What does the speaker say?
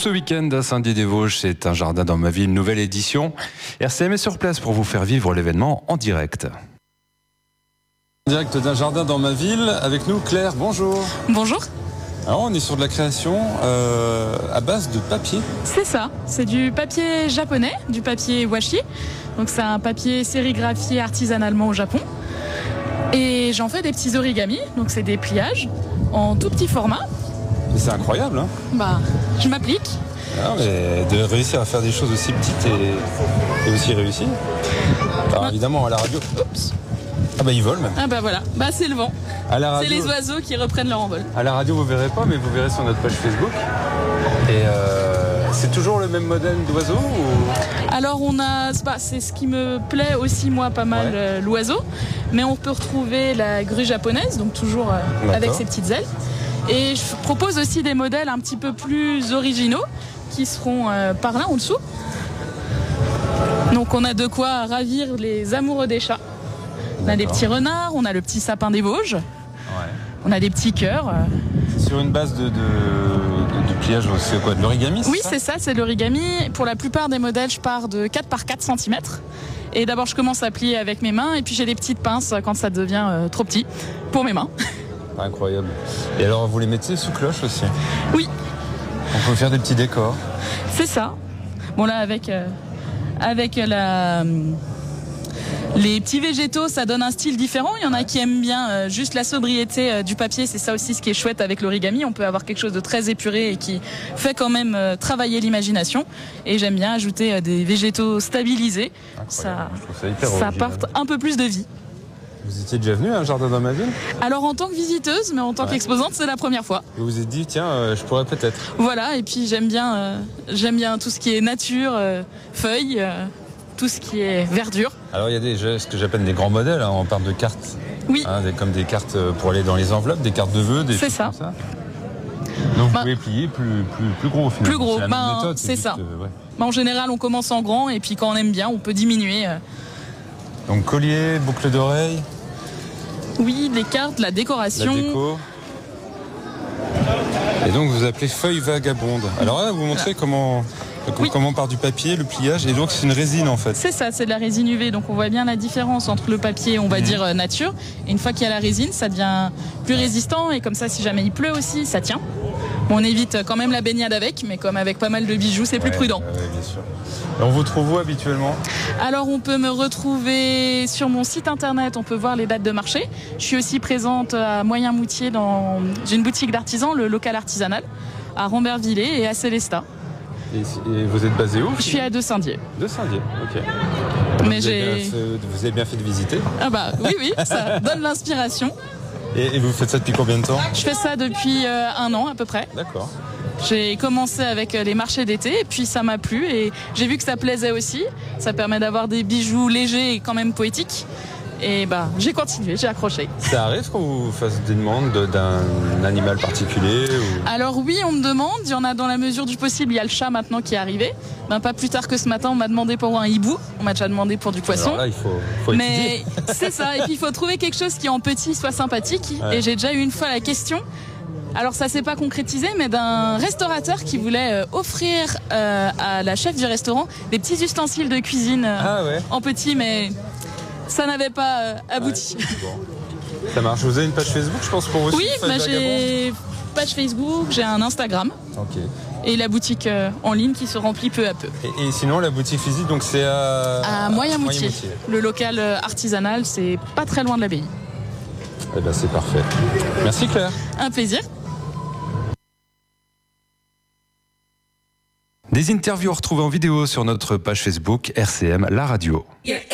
ce week-end à Saint-Dié-des-Vosges, c'est un jardin dans ma ville, une nouvelle édition. RCM est sur place pour vous faire vivre l'événement en direct. En direct d'un jardin dans ma ville, avec nous Claire, bonjour. Bonjour. Alors on est sur de la création à base de papier. C'est ça, c'est du papier japonais, du papier washi. Donc c'est un papier sérigraphié artisanalement au Japon. Et j'en fais des petits origamis, donc c'est des pliages en tout petit format. Et c'est incroyable, hein. Bah, je m'applique. Ah, mais de réussir à faire des choses aussi petites et aussi réussies. Alors évidemment à la radio. Oups. Ah bah ils volent même. Ah bah voilà, bah c'est le vent. À la radio, c'est les oiseaux qui reprennent leur envol. À la radio vous verrez pas, mais vous verrez sur notre page Facebook. Et c'est toujours le même modèle d'oiseau ou... Alors c'est ce qui me plaît aussi moi pas mal, ouais. L'oiseau. Mais on peut retrouver la grue japonaise, donc toujours avec ses petites ailes. Et je propose aussi des modèles un petit peu plus originaux qui seront par là en dessous. Donc on a de quoi ravir les amoureux des chats. On a des petits renards, on a le petit sapin des Vosges, on a des petits cœurs. Sur une base de pliage, c'est quoi, de l'origami? Oui, c'est ça, c'est de l'origami. Pour la plupart des modèles, je pars de 4 par 4 cm. Et d'abord, je commence à plier avec mes mains et puis j'ai des petites pinces quand ça devient trop petit pour mes mains. Incroyable. Et alors, vous les mettez sous cloche aussi? Oui. On peut faire des petits décors. C'est ça. Bon là, avec les petits végétaux, ça donne un style différent. Il y en a qui aiment bien juste la sobriété du papier. C'est ça aussi ce qui est chouette avec l'origami. On peut avoir quelque chose de très épuré et qui fait quand même travailler l'imagination. Et j'aime bien ajouter des végétaux stabilisés. Ça apporte un peu plus de vie. Vous étiez déjà venu à un jardin dans ma ville? Alors en tant que visiteuse, mais en tant qu'exposante, c'est la première fois. Vous vous êtes dit, tiens, je pourrais peut-être. Voilà, et puis j'aime bien tout ce qui est nature, feuilles, tout ce qui est verdure. Alors il y a ce que j'appelle des grands modèles, hein, on parle de cartes. Oui. Comme des cartes pour aller dans les enveloppes, des cartes de vœux, des c'est choses ça. Comme ça. Donc vous pouvez plier plus gros au final. Plus gros, c'est la même méthode, c'est ça. Ouais. En général, on commence en grand et puis quand on aime bien, on peut diminuer. Donc collier, boucle d'oreille. Oui, des cartes, la décoration. La déco. Et donc vous appelez feuille vagabonde. Alors là, vous montrez comment part du papier, le pliage, et donc c'est une résine en fait. C'est ça, c'est de la résine UV, donc on voit bien la différence entre le papier, on va dire nature, et une fois qu'il y a la résine, ça devient plus résistant, et comme ça, si jamais il pleut aussi, ça tient. Bon, on évite quand même la baignade avec, mais comme avec pas mal de bijoux, c'est plus prudent. Bien sûr. Et on vous trouve où habituellement? Alors on peut me retrouver sur mon site internet, on peut voir les dates de marché. Je suis aussi présente à Moyen-Moutier dans une boutique d'artisans, le local artisanal, à Rambervillers et à Célestat. Et vous êtes basé où? Je suis à De Saint-Dié. De Saint-Dié, ok. Mais vous avez bien fait de visiter? Ah bah oui, ça donne l'inspiration. Et vous faites ça depuis combien de temps? Je fais ça depuis 1 an à peu près. D'accord. J'ai commencé avec les marchés d'été et puis ça m'a plu et j'ai vu que ça plaisait aussi. Ça permet d'avoir des bijoux légers et quand même poétiques. Et j'ai continué, j'ai accroché. Ça arrive qu'on vous fasse des demandes d'un animal particulier ou... Alors oui, on me demande. Il y en a dans la mesure du possible. Il y a le chat maintenant qui est arrivé. Pas plus tard que ce matin, on m'a demandé pour un hibou. On m'a déjà demandé pour du poisson. Alors là, il faut Mais c'est ça. Et puis il faut trouver quelque chose qui en petit soit sympathique. Ouais. Et j'ai déjà eu une fois la question. Alors ça s'est pas concrétisé, mais d'un restaurateur qui voulait offrir à la chef du restaurant des petits ustensiles de cuisine en petit, mais ça n'avait pas abouti. Ouais, bon. Ça marche. Vous avez une page Facebook, je pense, pour vous? Oui, j'ai page Facebook, j'ai un Instagram. Ok. Et la boutique en ligne qui se remplit peu à peu. Et sinon, la boutique physique, donc c'est à Moyen-Moutier. Le local artisanal, c'est pas très loin de l'abbaye. Eh ben, c'est parfait. Merci Claire. Un plaisir. Des interviews retrouvées en vidéo sur notre page Facebook RCM La Radio.